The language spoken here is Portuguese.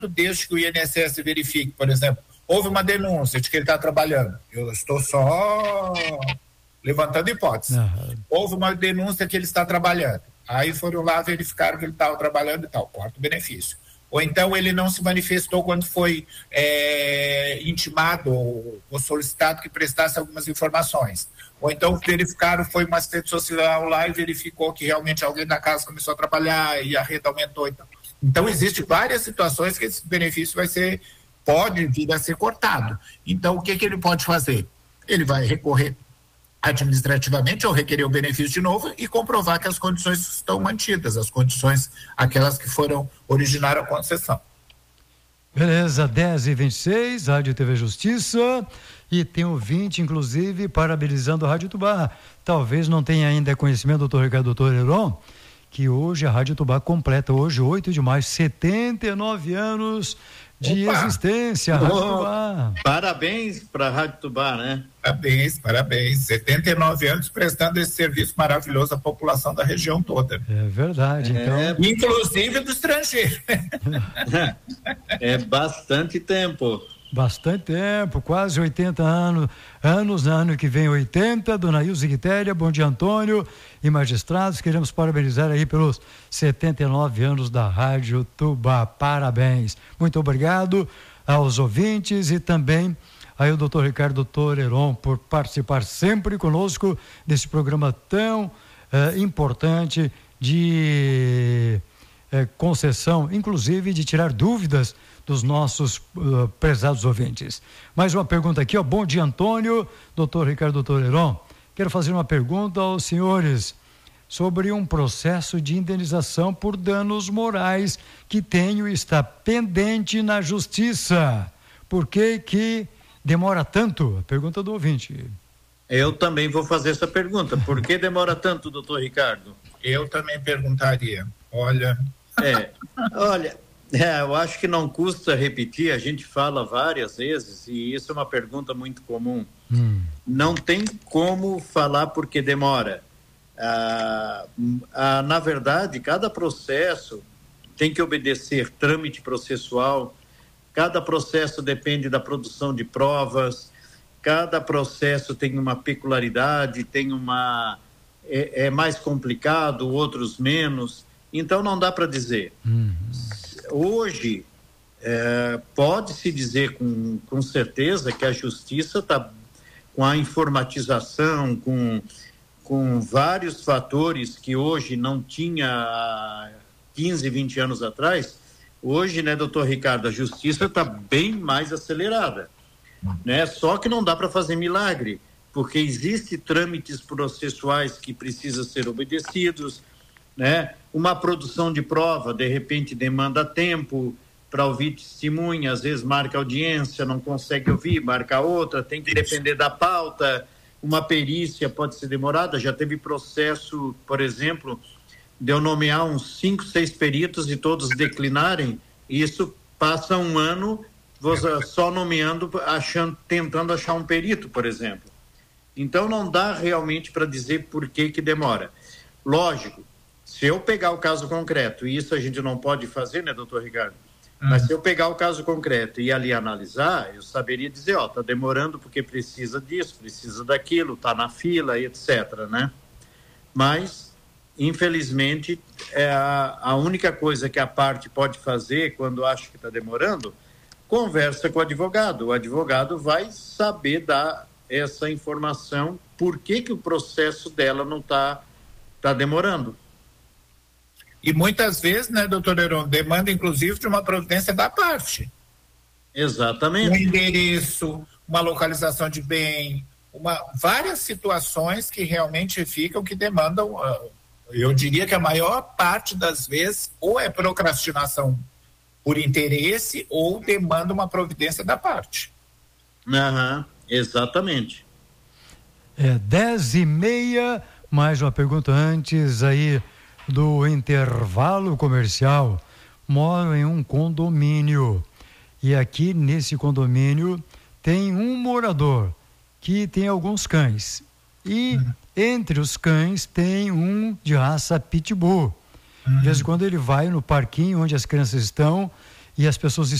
desde que o INSS verifique, por exemplo, houve uma denúncia de que ele está trabalhando. Eu estou só levantando hipótese. Houve uma denúncia que ele está trabalhando. Aí foram lá, verificaram que ele estava trabalhando e tal, corta o benefício. Ou então ele não se manifestou quando foi intimado ou solicitado que prestasse algumas informações. Ou então verificaram, foi uma assistente social lá e verificou que realmente alguém da casa começou a trabalhar e a renda aumentou. Então existem várias situações que esse benefício pode vir a ser cortado. Então o que ele pode fazer? Ele vai recorrer administrativamente ou requerer o benefício de novo e comprovar que as condições estão mantidas, as condições, aquelas que originaram a concessão. Beleza, 10h26, Rádio TV Justiça, e tem ouvinte, inclusive, parabenizando a Rádio Tubá. Talvez não tenha ainda conhecimento, doutor Ricardo, doutor Heron, que hoje a Rádio Tubá completa, hoje, 8 de maio, 79 anos de existência. Rádio Tubá. Parabéns para a Rádio Tubá, né? Parabéns. 79 anos prestando esse serviço maravilhoso à população da região toda. É verdade, então. Inclusive do estrangeiro. É bastante tempo. Bastante tempo, quase 80 anos, ano que vem 80, dona Ilse Quitéria, bom dia Antônio e magistrados, queremos parabenizar aí pelos 79 anos da Rádio Tubá, parabéns, muito obrigado aos ouvintes e também aí o doutor Ricardo, doutor Heron, por participar sempre conosco desse programa tão importante de concessão, inclusive de tirar dúvidas dos nossos prezados ouvintes. Mais uma pergunta aqui, bom dia Antônio, doutor Ricardo, doutor Heron, quero fazer uma pergunta aos senhores sobre um processo de indenização por danos morais que tenho e está pendente na justiça. Por que demora tanto? A pergunta do ouvinte. Eu também vou fazer essa pergunta, por que demora tanto, doutor Ricardo? Eu também perguntaria, olha, eu acho que não custa repetir, a gente fala várias vezes e isso é uma pergunta muito comum. Não tem como falar porque demora. Na verdade, cada processo tem que obedecer trâmite processual, cada processo depende da produção de provas, cada processo tem uma peculiaridade, é mais complicado, outros menos, então não dá para dizer. Hoje, pode-se dizer com certeza que a justiça está com a informatização, com vários fatores que hoje não tinha há 15, 20 anos atrás. Hoje, né, doutor Ricardo, a justiça está bem mais acelerada, né? Só que não dá para fazer milagre, porque existem trâmites processuais que precisam ser obedecidos, né? Uma produção de prova, de repente, demanda tempo para ouvir testemunha, às vezes marca audiência, não consegue ouvir, marca outra, tem que depender da pauta, uma perícia pode ser demorada, já teve processo, por exemplo, de eu nomear uns 5, 6 peritos e todos declinarem, e isso passa um ano só nomeando, tentando achar um perito, por exemplo. Então não dá realmente para dizer por que demora. Lógico, se eu pegar o caso concreto, e isso a gente não pode fazer, né, doutor Ricardo? Mas se eu pegar o caso concreto e ali analisar, eu saberia dizer, tá demorando porque precisa disso, precisa daquilo, tá na fila, etc, né? Mas, infelizmente, a única coisa que a parte pode fazer quando acha que está demorando, conversa com o advogado. O advogado vai saber dar essa informação, por que o processo dela não está demorando. E muitas vezes, né, doutor Heron, demanda inclusive de uma providência da parte. Exatamente. Um endereço, uma localização de bem, várias situações que realmente ficam, que demandam, eu diria que a maior parte das vezes, ou é procrastinação por interesse, ou demanda uma providência da parte. Exatamente. 10h30, mais uma pergunta antes aí do intervalo comercial. Moro em um condomínio e aqui nesse condomínio tem um morador que tem alguns cães e entre os cães tem um de raça pitbull. De vez em quando ele vai no parquinho onde as crianças estão e as pessoas